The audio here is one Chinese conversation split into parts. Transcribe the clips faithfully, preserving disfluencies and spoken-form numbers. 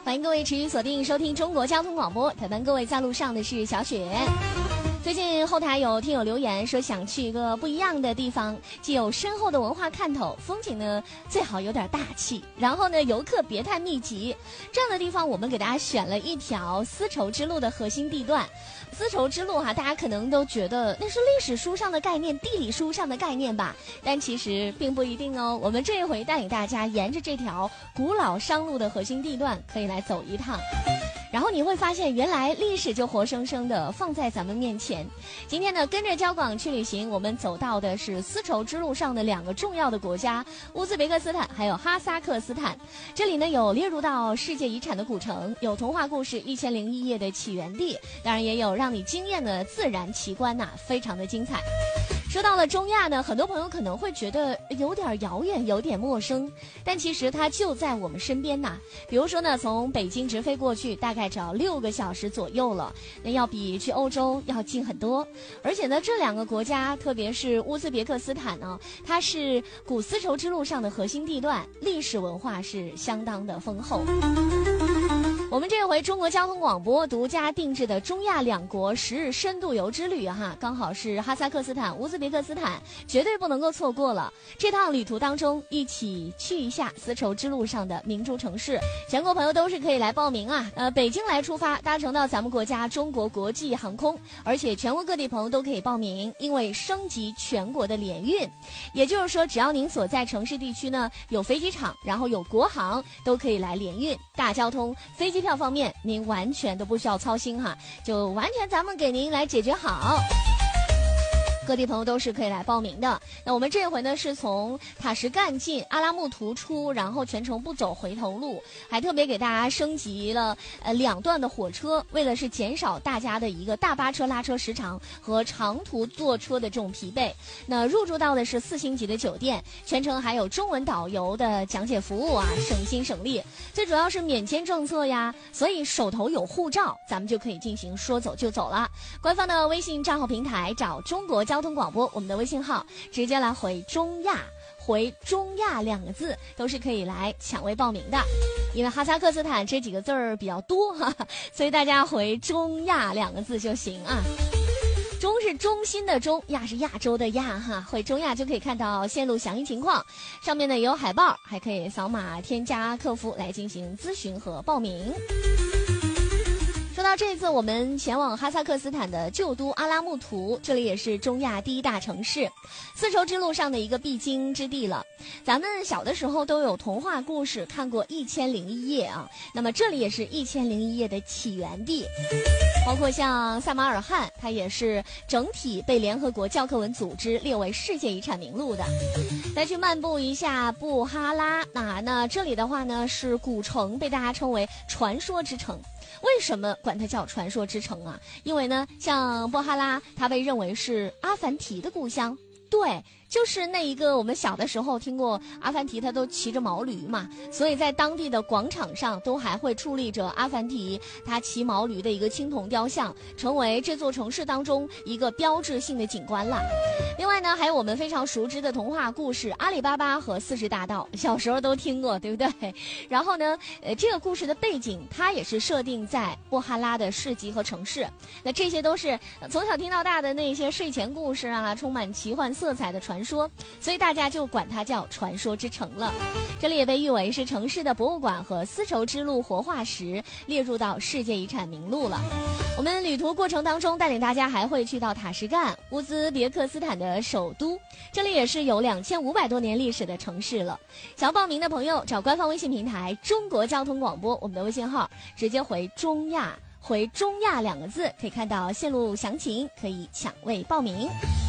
欢迎各位持续锁定收听中国交通广播，陪伴各位在路上的是小雪。最近后台有听友留言说想去一个不一样的地方，既有深厚的文化看头，风景呢最好有点大气，然后呢游客别太密集。这样的地方我们给大家选了一条丝绸之路的核心地段。丝绸之路哈、啊，大家可能都觉得那是历史书上的概念、地理书上的概念吧，但其实并不一定哦。我们这一回带领大家沿着这条古老商路的核心地段可以来走一趟。然后你会发现，原来历史就活生生的放在咱们面前。今天呢，跟着交广去旅行，我们走到的是丝绸之路上的两个重要的国家——乌兹别克斯坦还有哈萨克斯坦。这里呢，有列入到世界遗产的古城，有童话故事《一千零一夜》的起源地，当然也有让你惊艳的自然奇观呐、啊，非常的精彩。说到了中亚呢，很多朋友可能会觉得有点遥远，有点陌生，但其实它就在我们身边呐。比如说呢，从北京直飞过去，大概只要六个小时左右了，那要比去欧洲要近很多。而且呢，这两个国家，特别是乌兹别克斯坦呢，它是古丝绸之路上的核心地段，历史文化是相当的丰厚。我们这回中国交通广播独家定制的中亚两国十日深度游之旅哈，刚好是哈萨克斯坦、乌兹别克斯坦，绝对不能够错过了。这趟旅途当中，一起去一下丝绸之路上的明珠城市，全国朋友都是可以来报名啊。呃，北京来出发，搭乘到咱们国家中国国际航空，而且全国各地朋友都可以报名，因为升级全国的联运，也就是说，只要您所在城市地区呢有飞机场，然后有国航，都可以来联运。大交通飞机票方面您完全都不需要操心哈，就完全咱们给您来解决好。各地朋友都是可以来报名的。那我们这回呢是从塔什干进，阿拉木图出，然后全程不走回头路，还特别给大家升级了呃两段的火车，为了是减少大家的一个大巴车拉车时长和长途坐车的这种疲惫。那入住到的是四星级的酒店，全程还有中文导游的讲解服务啊，省心省力。最主要是免签政策呀，所以手头有护照，咱们就可以进行说走就走了。官方的微信账号平台找中国交通广播，我们的微信号直接来回中亚，回中亚两个字都是可以来抢位报名的。因为哈萨克斯坦这几个字儿比较多哈哈，所以大家回中亚两个字就行啊。中是中心的中，亚是亚洲的亚哈，回中亚就可以看到线路详细情况，上面呢也有海报，还可以扫码添加客服来进行咨询和报名。说到这次我们前往哈萨克斯坦的旧都阿拉木图，这里也是中亚第一大城市，丝绸之路上的一个必经之地了。咱们小的时候都有童话故事看过《一千零一夜》啊，那么这里也是一千零一夜的起源地。包括像萨马尔罕，它也是整体被联合国教科文组织列为世界遗产名录的。再去漫步一下布哈拉，那那这里的话呢是古城，被大家称为传说之城。为什么管它叫传说之城啊？因为呢，像布哈拉，它被认为是阿凡提的故乡。对，就是那一个我们小的时候听过阿凡提他都骑着毛驴嘛，所以在当地的广场上都还会矗立着阿凡提他骑毛驴的一个青铜雕像，成为这座城市当中一个标志性的景观了。另外呢，还有我们非常熟知的童话故事阿里巴巴和四十大盗，小时候都听过，对不对？然后呢，呃，这个故事的背景它也是设定在布哈拉的市集和城市，那这些都是从小听到大的那些睡前故事啊，充满奇幻色彩的传说，所以大家就管它叫传说之城了。这里也被誉为是城市的博物馆和丝绸之路活化石，列入到世界遗产名录了。我们旅途过程当中带领大家还会去到塔什干，乌兹别克斯坦的首都，这里也是有两千五百多年历史的城市了。想要报名的朋友找官方微信平台中国交通广播，我们的微信号直接回中亚，回中亚两个字可以看到线路详情，可以抢位报名。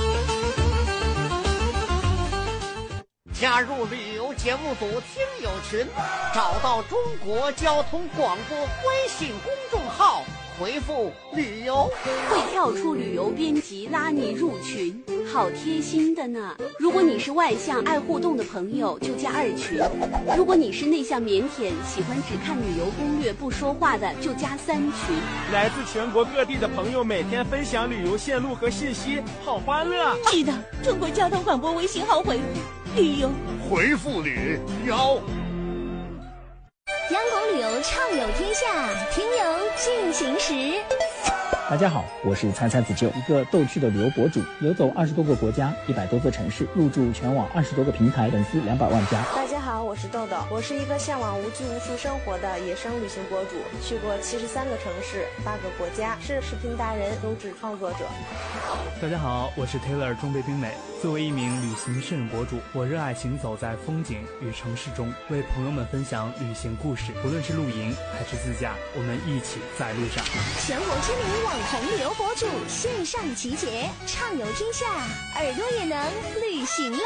加入旅游节目组听友群，找到中国交通广播微信公众号，回复旅游会跳出旅游编辑拉你入群，好贴心的呢。如果你是外向爱互动的朋友就加二群，如果你是内向腼腆喜欢只看旅游攻略不说话的就加三群。 来自全国各地的朋友每天分享旅游线路和信息，好欢乐。 记得中国交通广播微信号回复旅游， 回复旅游。 阳光旅游畅游天下，听游进行时。 大家好，我是参参子舅，一个逗趣的旅游博主，游走二十多个国家，一百多座城市，入驻全网二十多个平台，粉丝两百万加。 大家好，我是豆豆，我是一个向往无拘无束生活的野生旅行博主，去过七十三个城市，八个国家，是视频达人、优质创作者。 大家好，我是 Taylor 中北冰美。作为一名旅行摄影博主，我热爱行走在风景与城市中，为朋友们分享旅行故事。不论是露营还是自驾，我们一起在路上。 全国知名网红旅游博主线上集结，畅游天下，耳朵也能旅行啦！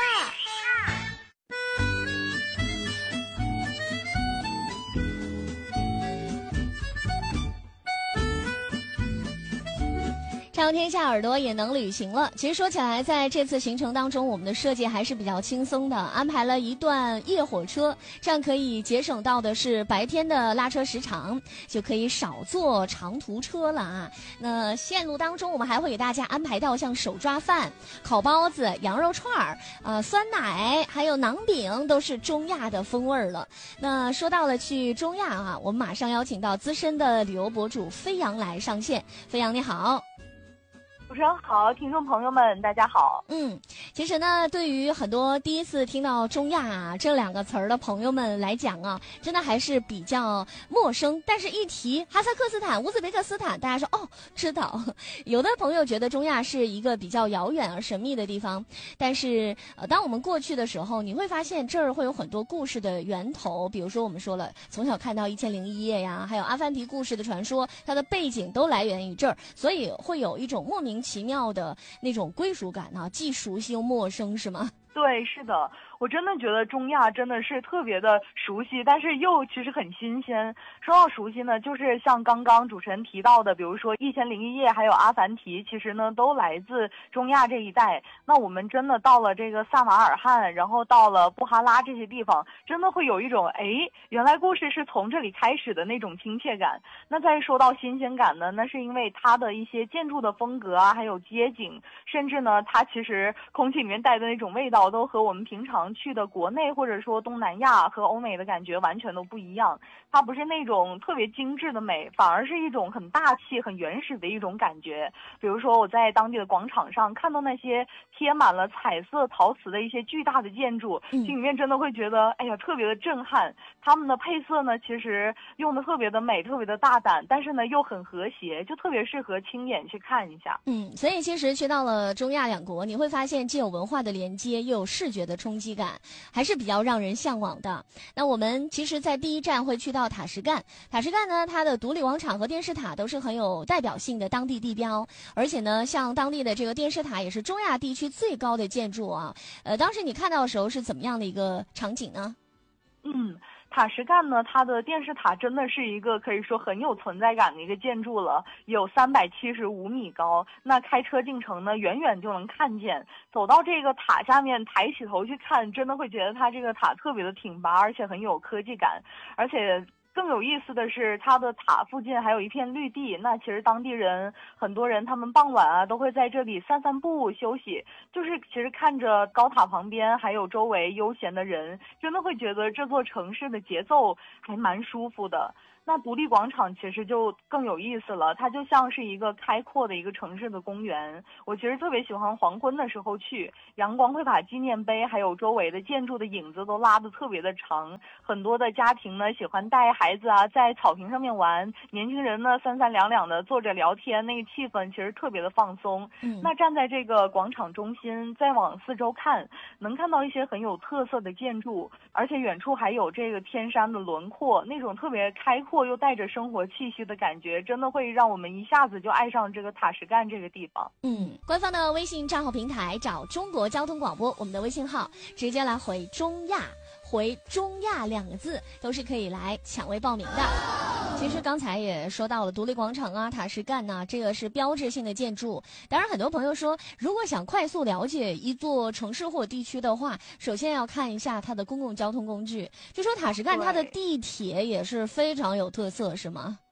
畅游天下，耳朵也能旅行了。其实说起来，在这次行程当中，我们的设计还是比较轻松的，安排了一段夜火车，这样可以节省到的是白天的拉车时长，就可以少坐长途车了啊。那线路当中，我们还会给大家安排到像手抓饭、烤包子、羊肉串儿、呃酸奶，还有馕饼，都是中亚的风味儿了。那说到了去中亚啊，我们马上邀请到资深的旅游博主飞扬来上线。飞扬你好。 主持人好，听众朋友们大家好。 嗯，其实呢，对于很多第一次听到中亚啊这两个词儿的朋友们来讲啊，真的还是比较陌生。但是一提哈萨克斯坦、乌兹别克斯坦，大家说哦知道。有的朋友觉得中亚是一个比较遥远而神秘的地方，但是呃，当我们过去的时候，你会发现这儿会有很多故事的源头。比如说我们说了，从小看到《一千零一夜》呀，还有阿凡提故事的传说，它的背景都来源于这儿，所以会有一种莫名奇妙的那种归属感啊，既熟悉又陌生，是吗？ 对，是的，我真的觉得中亚真的是特别的熟悉，但是又其实很新鲜。说到熟悉呢，就是像刚刚主持人提到的，比如说《一千零一夜》还有阿凡提，其实呢都来自中亚这一带。那我们真的到了这个萨马尔罕，然后到了布哈拉这些地方，真的会有一种哎，原来故事是从这里开始的那种亲切感。那再说到新鲜感呢，那是因为它的一些建筑的风格啊，还有街景，甚至呢它其实空气里面带的那种味道都和我们平常去的国内或者说东南亚和欧美的感觉完全都不一样。它不是那种特别精致的美，反而是一种很大气很原始的一种感觉。比如说我在当地的广场上看到那些贴满了彩色陶瓷的一些巨大的建筑，心里面真的会觉得哎呀特别的震撼。他们的配色呢其实用的特别的美，特别的大胆，但是呢又很和谐，就特别适合亲眼去看一下。 嗯，所以其实去到了中亚两国，你会发现既有文化的连接，又有视觉的冲击感，还是比较让人向往的。那我们其实在第一站会去到塔什干，塔什干呢它的独立广场和电视塔都是很有代表性的当地地标，而且呢像当地的这个电视塔也是中亚地区最高的建筑啊。呃，当时你看到的时候是怎么样的一个场景呢？ 嗯，塔什干呢，它的电视塔真的是一个可以说很有存在感的一个建筑了，有三百七十五米高。那开车进城呢，远远就能看见。走到这个塔下面，抬起头去看，真的会觉得它这个塔特别的挺拔，而且很有科技感，而且。更有意思的是，它的塔附近还有一片绿地。那其实当地人很多人，他们傍晚啊都会在这里散散步休息。就是其实看着高塔旁边还有周围悠闲的人，真的会觉得这座城市的节奏还蛮舒服的。那独立广场其实就更有意思了，它就像是一个开阔的一个城市的公园。我其实特别喜欢黄昏的时候去，阳光会把纪念碑还有周围的建筑的影子都拉得特别的长。很多的家庭呢喜欢带孩子啊在草坪上面玩，年轻人呢三三两两的坐着聊天，那个气氛其实特别的放松。嗯，那站在这个广场中心，再往四周看，能看到一些很有特色的建筑，而且远处还有这个天山的轮廓，那种特别开阔又带着生活气息的感觉，真的会让我们一下子就爱上这个塔什干这个地方。 嗯，官方的微信账号平台找中国交通广播，我们的微信号直接来回中亚，回中亚两个字都是可以来抢位报名的。其实刚才也说到了独立广场啊、塔什干呐、啊，这个是标志性的建筑。当然很多朋友说，如果想快速了解一座城市或地区的话，首先要看一下它的公共交通工具。就说塔什干它的地铁也是非常有特色，是吗？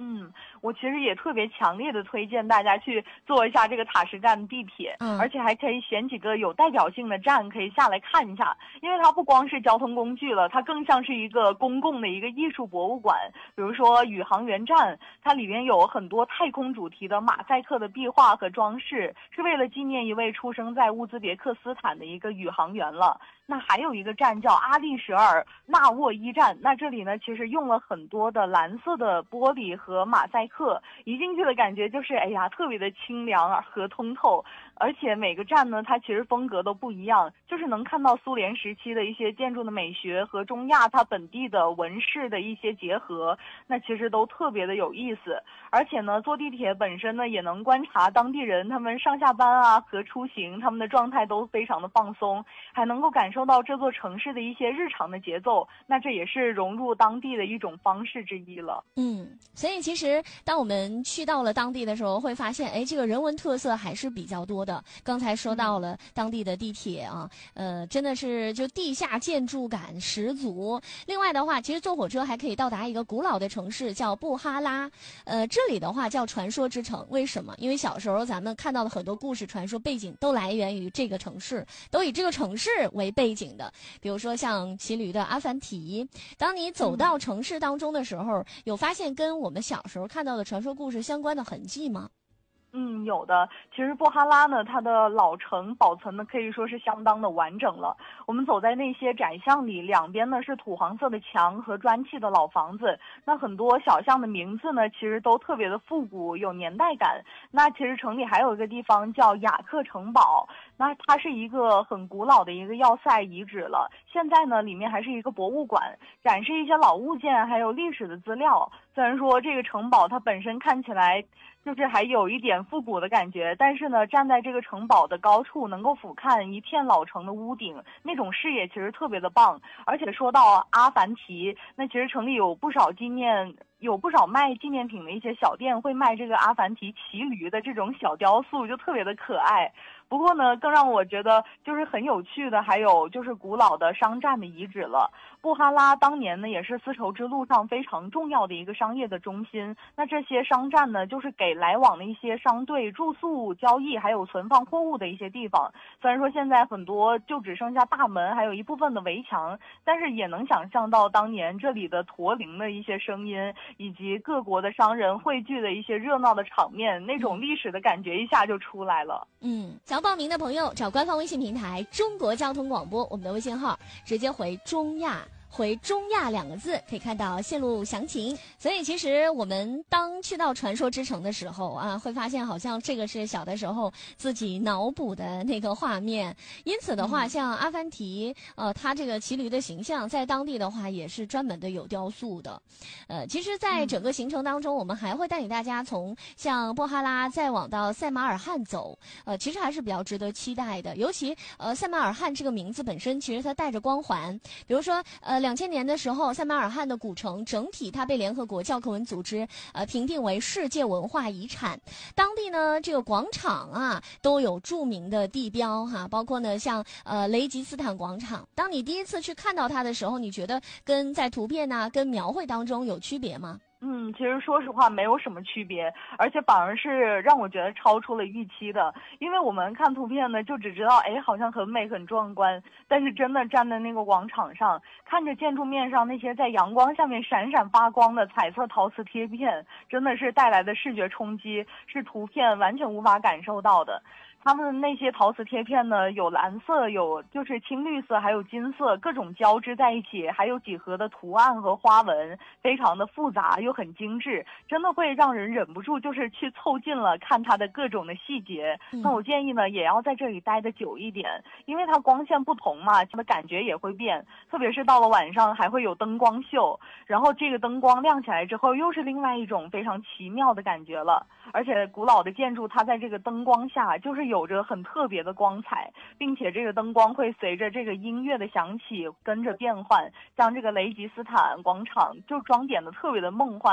嗯，我其实也特别强烈的推荐大家去坐一下这个塔什干地铁，嗯，而且还可以选几个有代表性的站可以下来看一下，因为它不光是交通工具了，它更像是一个公共的一个艺术博物馆。比如说宇航员站，它里面有很多太空主题的马赛克的壁画和装饰，是为了纪念一位出生在乌兹别克斯坦的一个宇航员了。那还有一个站叫阿利什尔纳沃伊站，那这里呢其实用了很多的蓝色的玻璃和马赛克，一进去的感觉就是哎呀特别的清凉和通透，而且每个站呢它其实风格都不一样，就是能看到苏联时期的一些建筑的美学和中亚它本地的纹饰的一些结合，那其实都特别的有意思。而且呢坐地铁本身呢也能观察当地人他们上下班啊和出行他们的状态都非常的放松，还能够感受到这座城市的一些日常的节奏，那这也是融入当地的一种方式之一了。 嗯，所以其实当我们去到了当地的时候，会发现，哎，这个人文特色还是比较多的。刚才说到了当地的地铁啊，呃，真的是就地下建筑感十足。另外的话，其实坐火车还可以到达一个古老的城市，叫布哈拉。呃，这里的话叫传说之城，为什么？因为小时候咱们看到的很多故事传说背景都来源于这个城市，都以这个城市为背景的。比如说像骑驴的阿凡提，当你走到城市当中的时候，嗯、有发现跟我们小时候看到的传说故事相关的痕迹吗？ 嗯，有的。其实布哈拉呢，它的老城保存的可以说是相当的完整了。我们走在那些窄巷里，两边呢是土黄色的墙和砖砌的老房子。那很多小巷的名字呢，其实都特别的复古，有年代感。那其实城里还有一个地方叫雅克城堡，那它是一个很古老的一个要塞遗址了。现在呢，里面还是一个博物馆，展示一些老物件还有历史的资料。虽然说这个城堡它本身看起来就是还有一点复古的感觉，但是呢，站在这个城堡的高处，能够俯瞰一片老城的屋顶，那种视野其实特别的棒。而且说到阿凡提，那其实城里有不少纪念。有不少卖纪念品的一些小店会卖这个阿凡提骑驴的这种小雕塑，就特别的可爱。不过呢，更让我觉得就是很有趣的，还有就是古老的商站的遗址了。布哈拉当年呢也是丝绸之路上非常重要的一个商业的中心。那这些商站呢，就是给来往的一些商队住宿、交易还有存放货物的一些地方。虽然说现在很多就只剩下大门，还有一部分的围墙，但是也能想象到当年这里的驼铃的一些声音。以及各国的商人汇聚的一些热闹的场面，那种历史的感觉一下就出来了。 嗯，想要报名的朋友找官方微信平台中国交通广播，我们的微信号直接回中亚，回中亚两个字，可以看到线路详情。所以其实我们当去到传说之城的时候啊，会发现好像这个是小的时候自己脑补的那个画面。因此的话，嗯、像阿凡提，呃，他这个骑驴的形象，在当地的话也是专门的有雕塑的。呃，其实，在整个行程当中，我们还会带领大家从像布哈拉再往到塞马尔罕走。呃，其实还是比较值得期待的。尤其呃，塞马尔罕这个名字本身，其实它带着光环。比如说，呃。两千年的时候，塞马尔罕的古城整体它被联合国教科文组织呃评定为世界文化遗产。当地呢这个广场啊都有著名的地标哈，包括呢像呃雷吉斯坦广场。当你第一次去看到它的时候，你觉得跟在图片啊跟描绘当中有区别吗？ 嗯，其实说实话没有什么区别，而且反而是让我觉得超出了预期的。因为我们看图片呢，就只知道哎好像很美很壮观，但是真的站在那个广场上，看着建筑面上那些在阳光下面闪闪发光的彩色陶瓷贴片，真的是带来的视觉冲击是图片完全无法感受到的。他们那些陶瓷贴片呢，有蓝色，有就是青绿色，还有金色，各种交织在一起，还有几何的图案和花纹，非常的复杂又很精致，真的会让人忍不住就是去凑近了看它的各种的细节。嗯、那我建议呢，也要在这里待得久一点，因为它光线不同嘛，它的感觉也会变，特别是到了晚上还会有灯光秀，然后这个灯光亮起来之后，又是另外一种非常奇妙的感觉了。而且古老的建筑它在这个灯光下就是有着很特别的光彩，并且这个灯光会随着这个音乐的响起跟着变换，像这个雷吉斯坦广场就装点的特别的梦幻。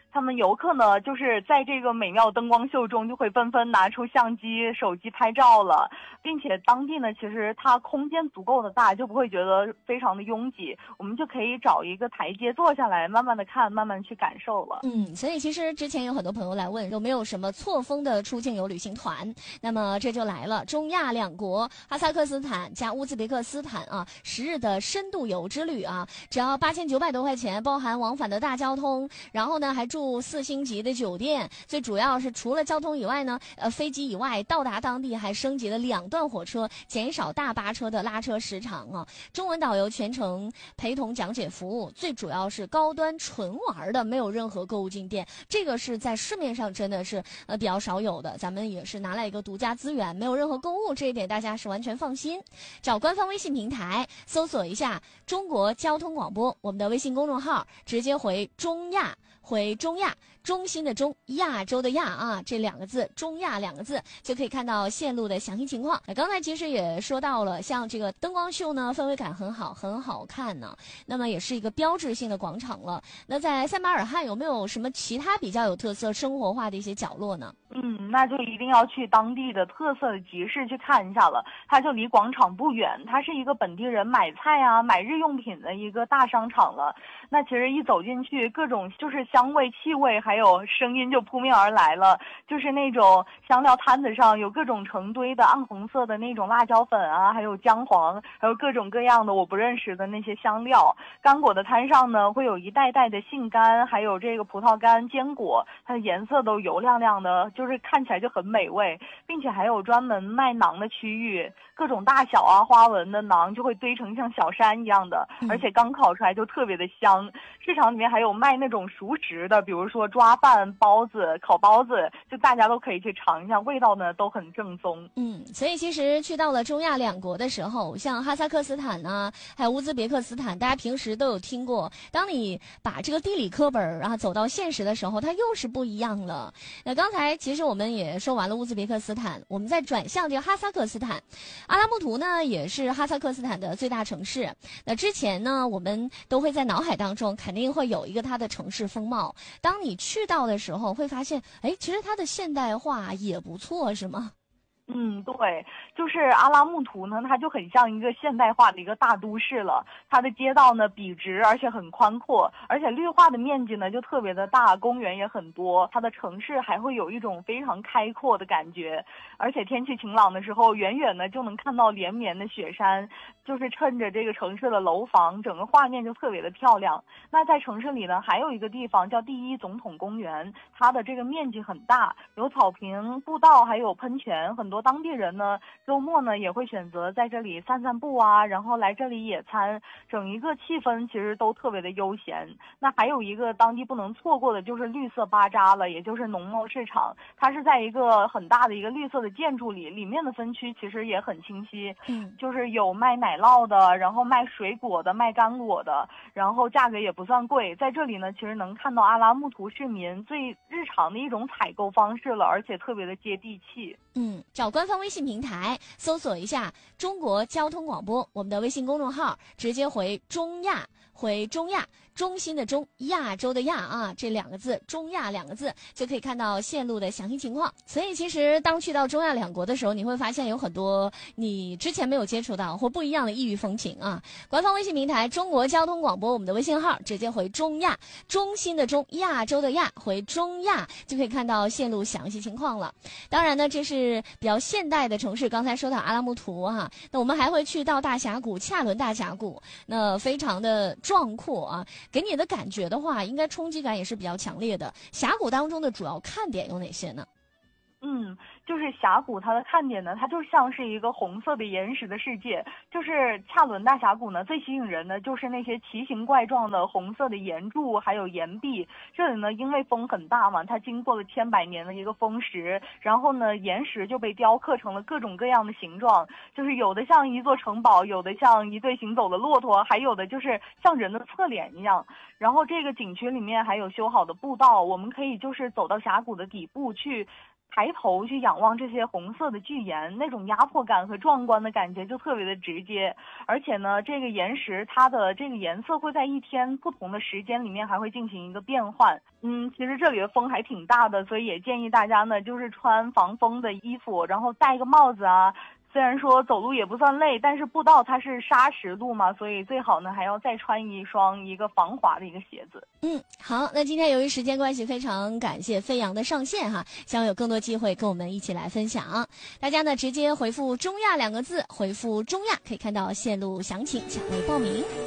他们游客呢，就是在这个美妙灯光秀中，就会纷纷拿出相机、手机拍照了，并且当地呢，其实它空间足够的大，就不会觉得非常的拥挤，我们就可以找一个台阶坐下来，慢慢的看，慢慢去感受了。 嗯，所以其实之前有很多朋友来问，有没有什么错峰的出境游旅行团？那么这就来了，中亚两国哈萨克斯坦加乌兹别克斯坦啊，十日的深度游之旅啊，只要八千九百多块钱，包含往返的大交通，然后呢还住四星级的酒店，最主要是除了交通以外呢，呃飞机以外到达当地还升级了两段火车，减少大巴车的拉车时长啊。中文导游全程陪同讲解服务，最主要是高端纯玩的，没有任何购物进店，这个是在市面上真的是呃比较少有的，咱们也是拿来一个独家资源，没有任何购物，这一点大家是完全放心。找官方微信平台搜索一下中国交通广播，我们的微信公众号，直接回中亚，回中亚，中心的中，亚洲的亚啊，这两个字，中亚两个字就可以看到线路的详细情况。刚才其实也说到了，像这个灯光秀呢，氛围感很好，很好看呢。那么也是一个标志性的广场了。那在塞马尔罕有没有什么其他比较有特色、生活化的一些角落呢？ 嗯，那就一定要去当地的特色的集市去看一下了。它就离广场不远，它是一个本地人买菜啊、买日用品的一个大商场了。那其实一走进去，各种就是香味、气味，还有声音就扑面而来了。就是那种香料摊子上有各种成堆的暗红色的那种辣椒粉啊，还有姜黄，还有各种各样的我不认识的那些香料。干果的摊上呢，会有一袋袋的杏干，还有这个葡萄干、坚果，它的颜色都油亮亮的，就是看起来就很美味，并且还有专门卖馕的区域，各种大小啊、花纹的馕就会堆成像小山一样的，而且刚烤出来就特别的香。市场里面还有卖那种熟食的，比如说抓饭、包子、烤包子，就大家都可以去尝一下，味道呢都很正宗。 嗯，所以其实去到了中亚两国的时候，像哈萨克斯坦啊，还有乌兹别克斯坦，大家平时都有听过。当你把这个地理课本啊走到现实的时候，它又是不一样了。那刚才其实我们也说完了乌兹别克斯坦，我们再转向这个哈萨克斯坦。阿拉木图呢也是哈萨克斯坦的最大城市。那之前呢，我们都会在脑海当中肯定会有一个它的城市风貌。当你去到的时候，会发现，哎，其实它的现代化也不错，是吗？ 嗯，对，就是阿拉木图呢，它就很像一个现代化的一个大都市了。它的街道呢笔直，而且很宽阔，而且绿化的面积呢就特别的大，公园也很多。它的城市还会有一种非常开阔的感觉，而且天气晴朗的时候，远远的就能看到连绵的雪山，就是衬着这个城市的楼房，整个画面就特别的漂亮。那在城市里呢，还有一个地方叫第一总统公园，它的这个面积很大，有草坪、步道，还有喷泉，很多当地人呢周末呢也会选择在这里散散步啊，然后来这里野餐，整一个气氛其实都特别的悠闲。那还有一个当地不能错过的就是绿色巴扎了，也就是农贸市场。它是在一个很大的一个绿色的建筑里，里面的分区其实也很清晰， 嗯， 就是有卖奶酪的，然后卖水果的，卖干果的，然后价格也不算贵。在这里呢，其实能看到阿拉木图市民最日常的一种采购方式了，而且特别的接地气。 嗯，找官方微信平台搜索一下中国交通广播，我们的微信公众号，直接回中亚，回中亚，中心的中，亚洲的亚啊，这两个字，中亚两个字就可以看到线路的详细情况。所以其实当去到中亚两国的时候，你会发现有很多你之前没有接触到或不一样的异域风情啊。官方微信平台中国交通广播，我们的微信号直接回中亚，中心的中，亚洲的亚，回中亚就可以看到线路详细情况了。当然呢，这是比较现代的城市，刚才说到阿拉木图哈、啊，那我们还会去到大峡谷，恰伦大峡谷，那非常的壮阔啊，给你的感觉的话，应该冲击感也是比较强烈的。峡谷当中的主要看点有哪些呢？ 嗯，就是峡谷它的看点呢，它就像是一个红色的岩石的世界。就是恰伦大峡谷呢，最吸引人的就是那些奇形怪状的红色的岩柱，还有岩壁。这里呢，因为风很大嘛，它经过了千百年的一个风蚀，然后呢，岩石就被雕刻成了各种各样的形状，就是有的像一座城堡，有的像一对行走的骆驼，还有的就是像人的侧脸一样。然后这个景区里面还有修好的步道，我们可以就是走到峡谷的底部去抬头去仰望这些红色的巨岩，那种压迫感和壮观的感觉就特别的直接。而且呢，这个岩石它的这个颜色会在一天不同的时间里面还会进行一个变换。嗯，其实这里的风还挺大的，所以也建议大家呢，就是穿防风的衣服，然后戴个帽子啊。虽然说走路也不算累，但是步道它是砂石路嘛，所以最好呢还要再穿一双一个防滑的一个鞋子。 嗯，好，那今天由于时间关系，非常感谢飞扬的上线哈，希望有更多机会跟我们一起来分享。大家呢直接回复中亚两个字，回复中亚可以看到线路详情，抢位报名。